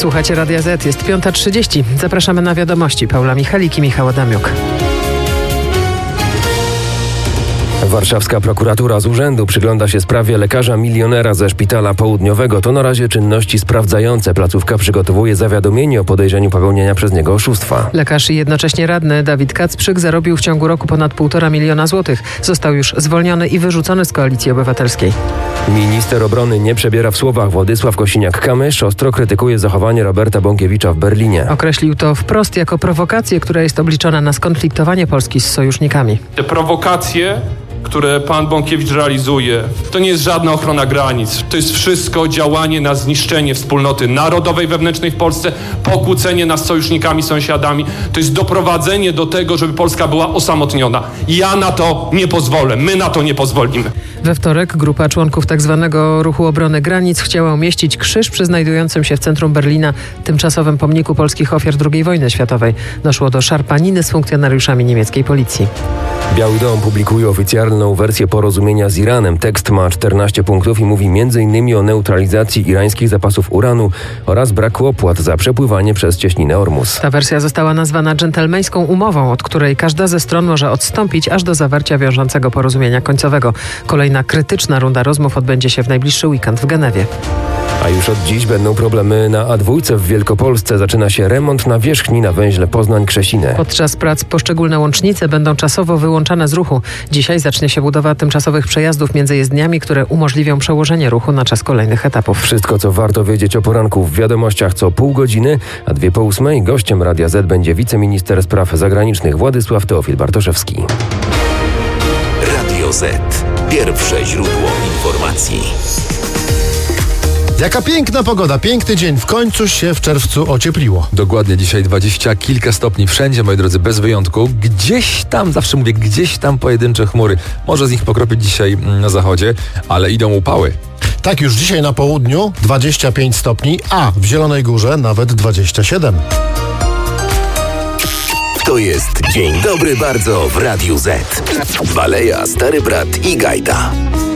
Słuchacie Radia Z, jest 5:30. Zapraszamy na wiadomości. Paula Michalik i Michał Adamiuk. Warszawska prokuratura z urzędu przygląda się sprawie lekarza milionera ze szpitala południowego. To na razie czynności sprawdzające. Placówka przygotowuje zawiadomienie o podejrzeniu popełnienia przez niego oszustwa. Lekarz i jednocześnie radny Dawid Kacprzyk zarobił w ciągu roku ponad 1,5 miliona złotych. Został już zwolniony i wyrzucony z Koalicji Obywatelskiej. Minister obrony nie przebiera w słowach. Władysław Kosiniak-Kamysz ostro krytykuje zachowanie Roberta Bąkiewicza w Berlinie. Określił to wprost jako prowokację, która jest obliczona na skonfliktowanie Polski z sojusznikami. Te prowokacje, które pan Bąkiewicz realizuje, to nie jest żadna ochrona granic. To jest wszystko działanie na zniszczenie wspólnoty narodowej wewnętrznej w Polsce, pokłócenie nas z sojusznikami, sąsiadami. To jest doprowadzenie do tego, żeby Polska była osamotniona. Ja na to nie pozwolę. My na to nie pozwolimy. We wtorek grupa członków tzw. Ruchu Obrony Granic chciała umieścić krzyż przy znajdującym się w centrum Berlina tymczasowym pomniku polskich ofiar II wojny światowej. Doszło do szarpaniny z funkcjonariuszami niemieckiej policji. Biały Dom publikuje oficjalną wersję porozumienia z Iranem. Tekst ma 14 punktów i mówi m.in. o neutralizacji irańskich zapasów uranu oraz braku opłat za przepływanie przez cieśninę Ormus. Ta wersja została nazwana dżentelmeńską umową, od której każda ze stron może odstąpić aż do zawarcia wiążącego porozumienia końcowego. Kolejna krytyczna runda rozmów odbędzie się w najbliższy weekend w Genewie. A już od dziś będą problemy na A2 w Wielkopolsce. Zaczyna się remont nawierzchni na węźle Poznań-Krzesiny. Podczas prac poszczególne łącznice będą czasowo wyłączane z ruchu. Dzisiaj zacznie się budowa tymczasowych przejazdów między jezdniami, które umożliwią przełożenie ruchu na czas kolejnych etapów. Wszystko, co warto wiedzieć o poranku w wiadomościach co pół godziny, a 2:08 gościem Radia Z będzie wiceminister spraw zagranicznych Władysław Teofil Bartoszewski. Radio Z. Pierwsze źródło informacji. Jaka piękna pogoda, piękny dzień. W końcu się w czerwcu ociepliło. Dokładnie, dzisiaj 20 kilka stopni wszędzie, moi drodzy, bez wyjątku. Gdzieś tam, zawsze mówię, gdzieś tam pojedyncze chmury. Może z nich pokropić dzisiaj na zachodzie, ale idą upały. Tak, już dzisiaj na południu 25 stopni, a w Zielonej Górze nawet 27. To jest Dzień Dobry Bardzo w Radiu Z. Baleja, Stary Brat i Gajda.